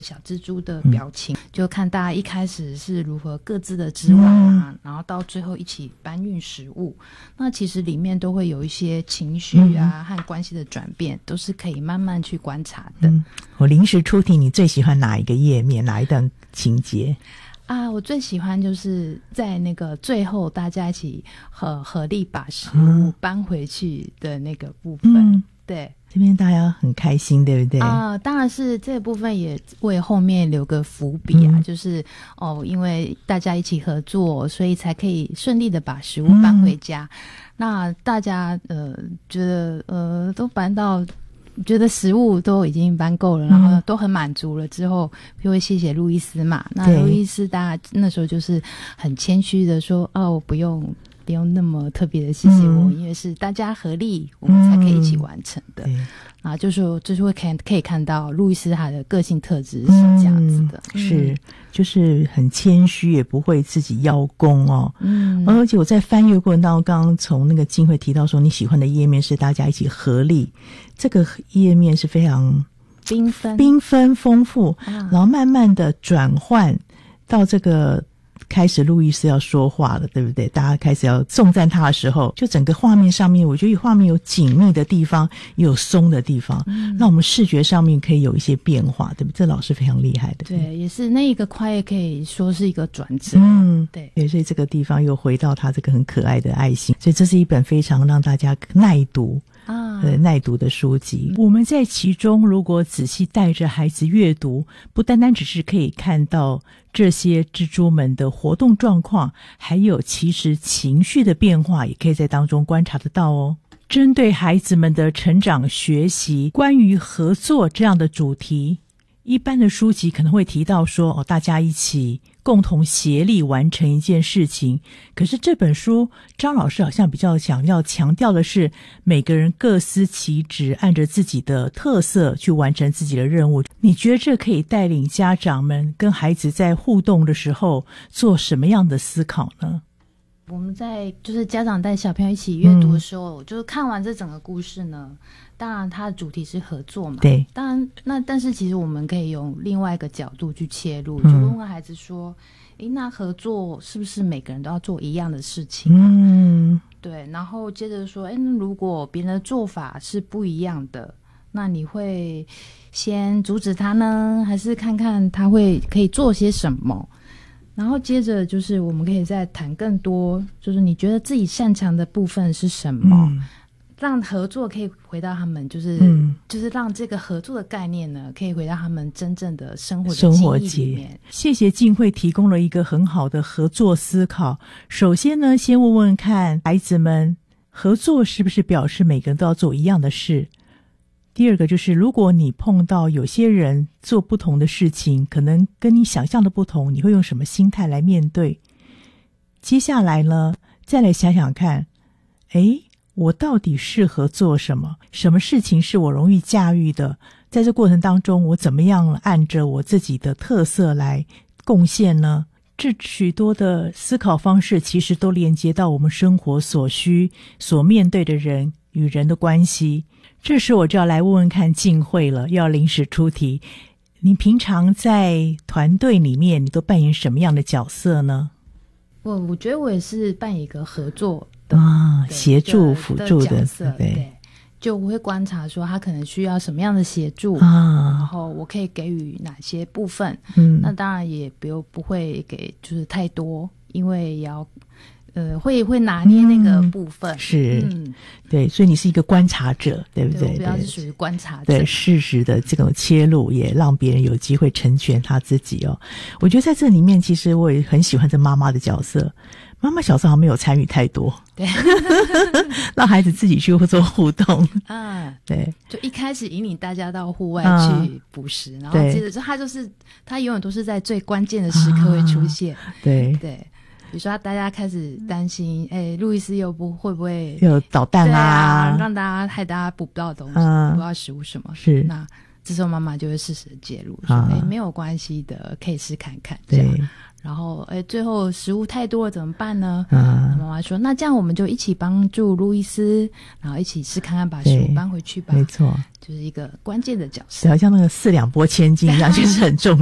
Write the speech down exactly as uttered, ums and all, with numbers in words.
小蜘蛛的表情、嗯、就看大家一开始是如何各自的织网啊、嗯、然后到最后一起搬运食物，那其实里面都会有一些情绪啊、嗯、和关系的转变，都是可以慢慢去观察的、嗯、 我临时出题，你最喜欢哪一个页面，哪一段情节啊？我最喜欢就是在那个最后大家一起合合力把食物搬回去的那个部分、嗯、对， 这边大家很开心，对不对啊、呃？当然是这部分也为后面留个伏笔啊，嗯、就是哦，因为大家一起合作，所以才可以顺利的把食物搬回家。嗯、那大家呃觉得呃都搬到，觉得食物都已经搬够了，然后都很满足了之后，就会谢谢路易斯嘛。那路易斯大家那时候就是很谦虚的说：“哦，不用。”不用那么特别的谢谢我、嗯、因为是大家合力我们才可以一起完成的、嗯、啊，就是就是会看可以看到路易斯他的个性特质是这样子的、 嗯、是就是很谦虚，也不会自己邀功哦。嗯，而且我在翻阅过程当中，刚刚从那个金慧提到说你喜欢的页面是大家一起合力，这个页面是非常缤纷缤纷丰富、啊、然后慢慢的转换到这个开始路易斯要说话了，对不对？大家开始要颂赞他的时候，就整个画面上面，我觉得画面有紧密的地方，也有松的地方、嗯、那我们视觉上面可以有一些变化，对不对？这老师非常厉害的。 对，也是那一个跨越可以说是一个转折。 嗯，对对，所以这个地方又回到他这个很可爱的爱心，所以这是一本非常让大家耐读啊，呃，耐读的书籍。我们在其中如果仔细带着孩子阅读，不单单只是可以看到这些蜘蛛们的活动状况，还有其实情绪的变化也可以在当中观察得到哦。针对孩子们的成长学习，关于合作这样的主题，一般的书籍可能会提到说哦，大家一起共同协力完成一件事情，可是这本书张老师好像比较想要强调的是每个人各司其职，按着自己的特色去完成自己的任务。你觉得这可以带领家长们跟孩子在互动的时候做什么样的思考呢？ 我们在就是家长带小朋友一起阅读的时候、嗯、就是看完这整个故事呢，当然它的主题是合作嘛， 对， 当然那但是其实我们可以用另外一个角度去切入、嗯、就问问孩子说诶，那合作是不是每个人都要做一样的事情啊？嗯，对，然后接着说诶，那如果别人的做法是不一样的，那你会先阻止他呢，还是看看他会可以做些什么？然后接着就是我们可以再谈更多，就是你觉得自己擅长的部分是什么、嗯、让合作可以回到他们就是、嗯、就是让这个合作的概念呢可以回到他们真正的生活的经历里面。 谢谢静慧提供了一个很好的合作思考。首先呢，先问问看孩子们，合作是不是表示每个人都要做一样的事？第二个就是如果你碰到有些人做不同的事情，可能跟你想象的不同，你会用什么心态来面对？接下来呢，再来想想看，诶，我到底适合做什么？什么事情是我容易驾驭的？在这过程当中，我怎么样按着我自己的特色来贡献呢？这许多的思考方式其实都连接到我们生活所需所面对的人与人的关系。这时我就要来问问看静慧了，要临时出题。你平常在团队里面你都扮演什么样的角色呢？ 我我觉得我也是扮演一个合作的啊，协助辅助的角色， 对, 对，就我会观察说他可能需要什么样的协助啊，然后我可以给予哪些部分。嗯，那当然也不用不会给就是太多，因为也要呃，会会拿捏那个部分、嗯、 是、嗯、对，所以你是一个观察者，对不对？ 对，我比较是属于观察者， 对，适时的这种切入也让别人有机会成全他自己哦。我觉得在这里面其实我也很喜欢这妈妈的角色，妈妈小时候好像没有参与太多， 对让孩子自己去做互动啊， 对， 就一开始引领大家到户外去捕食、啊、然后接着他就是他永远都是在最关键的时刻会出现、啊、对对，比如说大家开始担心哎，路易斯又不会不会有导弹 啊, 啊让大家害大家捕不到东西、嗯、捕不到食物什么，是那这时候妈妈就会适时的介入说哎、啊，没有关系的，可以试看看这样， 然后哎，最后食物太多了怎么办呢？嗯，妈妈说那这样我们就一起帮助路易斯，然后一起试看看把食物搬回去吧。 没错， 就是一个关键的角色， 好像那个四两拨千斤一样，就是很重要。